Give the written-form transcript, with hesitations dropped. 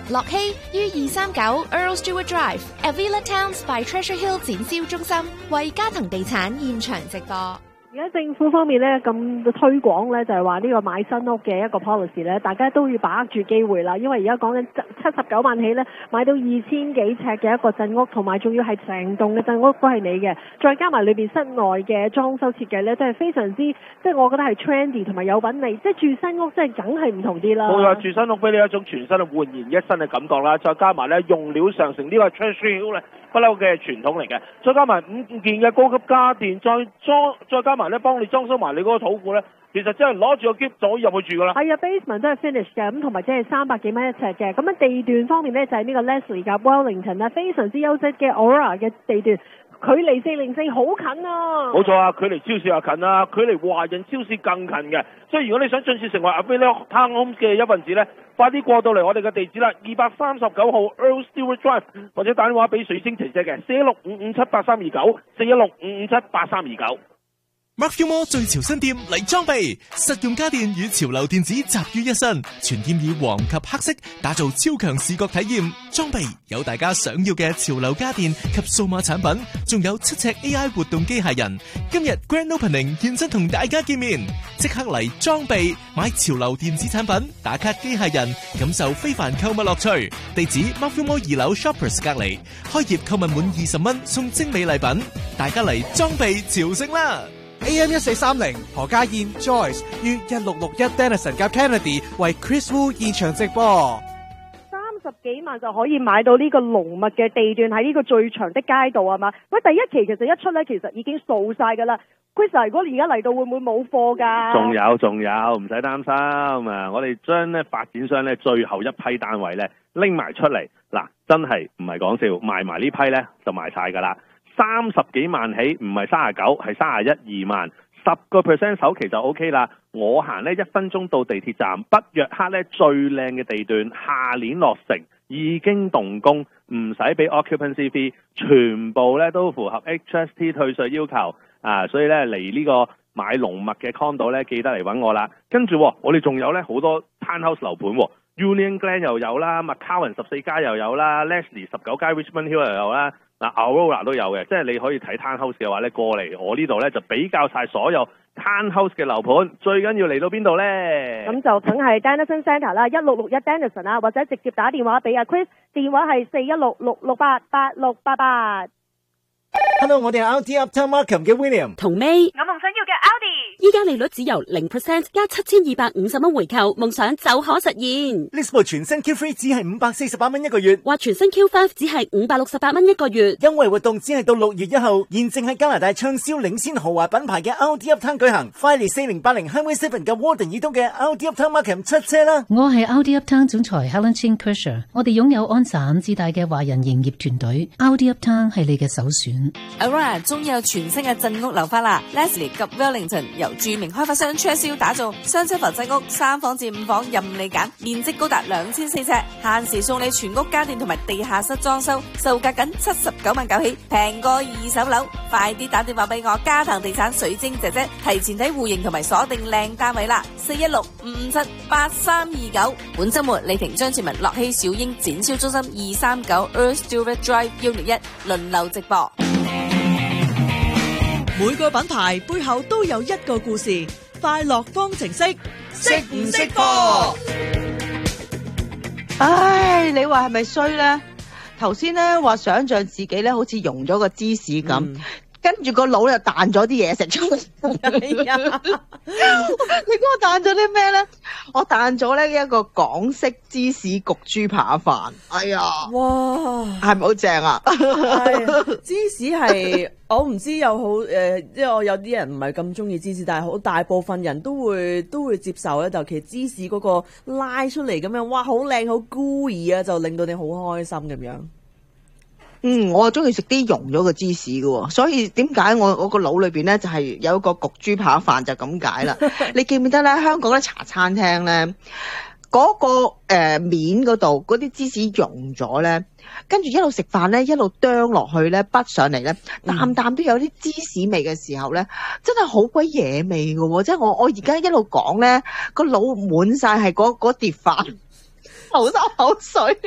樂熙於239 Earl Stewart Drive Avila Towns by Treasure Hill 展銷中心為嘉騰地產現場直播。 而家政府方面咧咁推廣咧，就係話呢個買新屋嘅一個 policy 咧，大家都要把握住機會啦。因為而家講緊79萬起咧，買到2000幾尺嘅一個鎮屋，同埋仲要係成棟嘅鎮屋都係你嘅，再加埋裏邊室內嘅裝修設計咧，都係非常之即係我覺得係 trendy 同埋有品味。即係住新屋，即係梗係唔同啲啦。 冇錯，住新屋俾你一種全新嘅煥然一新嘅感覺啦。再加埋咧用料上乘，呢個係 Treasure Hill 咧不嬲嘅傳統嚟嘅。再加埋5件嘅高級家電，再加埋咧幫你裝修埋你嗰個土庫咧，其實真係攞住個喼就可以入去住噶啦。係啊 ，basement 都係 finish 嘅，咁同埋即係300幾蚊一尺嘅。咁樣地段方面咧就係呢個 Leslie 夾 Wellington 啦，非常之優質嘅 Aura 嘅地段，距離404好近啊！冇錯啊，距離超市又近啊，距離華人超市更近嘅。所以如果你想進駐成為 Avila Townhomes 嘅一份子咧，快啲過到嚟我哋嘅地址啦，239號 Earl Stewart Drive， 或者打電話俾水星姐姐嘅416-557-8329 416-557-8329。 Mark Filmore 最潮新店嚟裝備，實用家電與潮流電子集於一身，全店以黃及黑色打造超強視覺體驗。裝備有大家想要嘅潮流家電及數碼產品，仲有7尺 AI 活動機械人。今日 Grand Opening 現身同大家見面，即刻嚟裝備買潮流電子產品，打卡機械人，感受非凡購物樂趣。地址 Mark Filmore 2樓 Shoppers 隔離，開業購物滿20蚊送精美禮品，大家嚟裝備朝聖啦！ AM 1430何家燕 Joyce 於1661 Denison 夾 Kennedy 為 Chris Wu 現場直播 ，30幾萬就可以買到呢個濃密嘅地段喺呢個最長的街道係嘛？喂，第一期其實一出咧，其實已經掃晒㗎啦。Chris， 如果你而家嚟到會唔會冇貨㗎？ 仲有，唔使擔心啊！我哋將咧發展商咧最後一批單位咧拎埋出嚟，嗱，真係唔係講笑，賣埋呢批咧就賣晒㗎啦。30幾萬起，唔係39，係31-2萬，10% 首期就 OK 啦。我行呢1分鐘到地鐵站，北約克呢最靚嘅地段，下年落成，已經動工，唔使俾 occupancy fee， 全部呢都符合 HST 退稅要求啊！所以呢嚟呢個買濃密嘅 condo 呢，記得嚟揾我啦。跟住我哋仲有呢好多 townhouse 樓盤，Union Glen 又有啦，McCowan 14街又有啦 ，Leslie 19街 Richmond Hill 又有啦。Aurora 都有嘅，即係你可以睇 townhouse 嘅話咧，過嚟我呢度咧就比較晒所有 townhouse 嘅樓盤，最緊要嚟到邊度咧？咁就梗係 Denison Centre 啦，1661 Denison 啦，或者直接打電話俾阿 Chris， 電話係416-668-8688。 Hello， 我哋係 LD Uptown Markham 嘅 William 同 May， 我夢想要嘅 Audi。 依家利率只由 0% 加7250蚊回購，夢想就可實現。 呢部全新 Q3 只係548蚊一個月， 或全新 Q5 只係568蚊一個月。 優惠活動只係到6月1號，現正喺加拿大暢銷領先豪華品牌嘅 LD Uptown 舉行。快嚟4080 Highway 7嘅 Warden 以東嘅 LD Uptown Markham 出車啦！ 我係 LD Uptown 總裁 Helen Chin Kershaw， 我哋擁有安省至大嘅華人營業團隊 ，LD Uptown 係你嘅首選。 Aurora 終於有全新嘅鎮屋樓花啦 ！Leslie 及 Wellington 由著名開發商 Treasure Hill 打造雙車房鎮屋，3房至5房任你揀，面積高達2004尺，限時送你全屋家電同埋地下室裝修，售價僅79萬9起，平過二手樓。快啲打電話俾我嘉騰地產水晶姐姐，提前睇戶型同埋鎖定靚單位啦！416-557-8329。本周末李婷、張志文、樂熙、小英展銷中心239 Earl Stewart Drive Unit 1輪流直播。 每個品牌背後都有一個故事，快樂方程式，識唔識貨？ 唉，你話係咪衰咧？頭先咧話想象自己咧好似溶咗個芝士咁，跟住個腦又彈咗啲嘢食出嚟。你估我彈咗啲咩咧？我彈咗呢一個港式芝士焗豬扒飯。哎呀，哇，係咪好正啊？ 芝士係我唔知有好即係我有啲人唔係咁中意芝士，但係好大部分人都會接受咧。尤其芝士嗰個拉出嚟咁樣，哇，好靚好 gooey 啊，就令到你好開心咁樣。 我啊中意食啲溶咗嘅芝士嘅，所以點解我個腦裏邊咧就係有一個焗豬扒飯就咁解啦。你記唔記得咧？香港咧茶餐廳咧嗰個面嗰度嗰啲芝士溶咗咧，跟住一路食飯咧一路啄落去咧，滗上嚟咧，啖啖都有啲芝士味嘅時候咧，真係好鬼野味嘅。即係我而家一路講咧，個腦滿晒係嗰碟飯，流晒口水。